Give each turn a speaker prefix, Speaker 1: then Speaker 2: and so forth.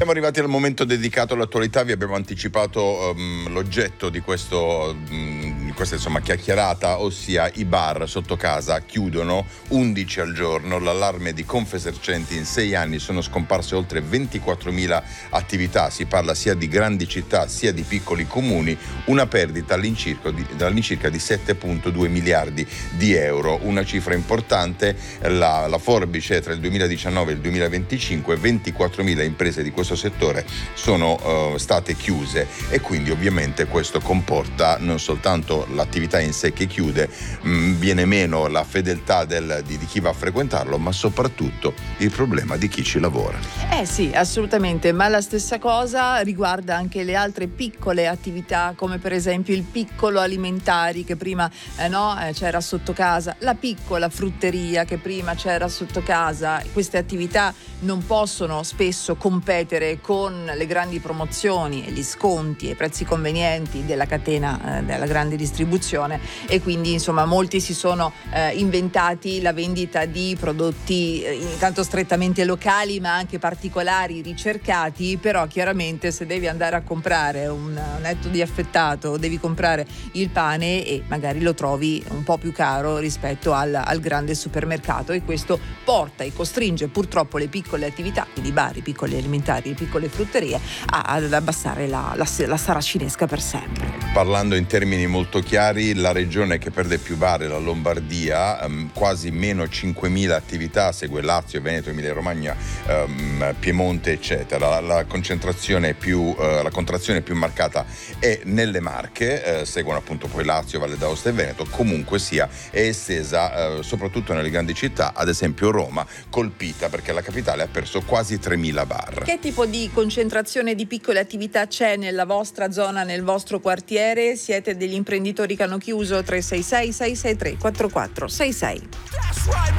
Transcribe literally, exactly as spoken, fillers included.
Speaker 1: Siamo arrivati al momento dedicato all'attualità, vi abbiamo anticipato um, l'oggetto di questo um, di questa insomma chiacchierata, ossia i bar sotto casa chiudono, undici al giorno, l'allarme di Confesercenti: in sei anni sono scomparse oltre ventiquattromila attività, si parla sia di grandi città sia di piccoli comuni, una perdita all'incirca di, all'incirca di sette virgola due miliardi di euro, una cifra importante. La, la forbice tra il duemiladiciannove e il duemilaventicinque, ventiquattromila imprese di questo settore sono uh, state chiuse, e quindi ovviamente questo comporta non soltanto l'attività in sé che chiude, mh, viene meno la fedeltà del, di, di chi va a frequentarlo, ma soprattutto il problema di chi ci lavora.
Speaker 2: Eh sì, assolutamente, ma la stessa cosa riguarda anche le altre piccole attività, come per esempio il piccolo alimentari che prima eh, no, eh, c'era sotto casa, la piccola frutteria che prima c'era sotto casa. Queste attività non possono spesso competere con le grandi promozioni e gli sconti e i prezzi convenienti della catena eh, della grande distribuzione, e quindi insomma molti si sono eh, inventati la vendita di prodotti eh, intanto strettamente locali ma anche particolari, ricercati. Però chiaramente se devi andare a comprare un, un etto di affettato o devi comprare il pane, e magari lo trovi un po' più caro rispetto al, al grande supermercato, e questo porta e costringe purtroppo le piccole attività, quindi i bar, i piccoli alimentari, le piccole frutterie, ad abbassare la, la, la saracinesca per sempre.
Speaker 1: Parlando in termini molto chiari, la regione che perde più bar è la Lombardia, um, quasi meno cinquemila attività, segue Lazio, Veneto, Emilia Romagna, um, Piemonte eccetera. La, la concentrazione più uh, la contrazione più marcata è nelle Marche, uh, seguono appunto poi Lazio, Valle d'Aosta e Veneto. Comunque sia, è estesa uh, soprattutto nelle grandi città, ad esempio Roma colpita perché la capitale ha perso quasi tremila bar.
Speaker 2: Che tipo di concentrazione di piccole attività c'è nella vostra zona, nel vostro quartiere? Siete degli imprenditori che hanno chiuso? Tre sei sei sei sei tre quattro quattro sei sei.